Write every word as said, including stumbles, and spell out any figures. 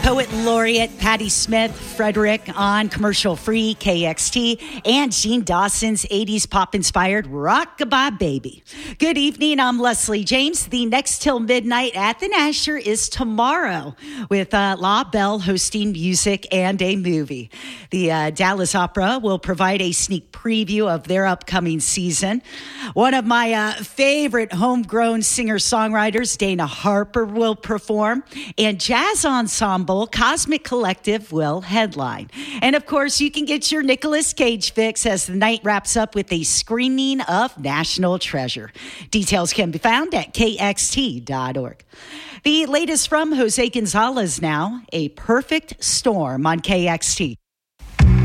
Poet laureate Patti Smith, Frederick on commercial-free K X T, and Gene Dawson's eighties pop-inspired Rock-a-Bye Baby. Good evening, I'm Leslie James. The next till midnight at the Nasher is tomorrow with uh, La Belle hosting music and a movie. The uh, Dallas Opera will provide a sneak preview of their upcoming season. One of my uh, favorite homegrown singer-songwriters, Dana Harper, will perform, and jazz ensemble Cosmic Collective will headline. And of course, you can get your Nicolas Cage fix as the night wraps up with a screening of National Treasure. Details can be found at K X T dot org. The latest from Jose Gonzalez now, A Perfect Storm on K X T.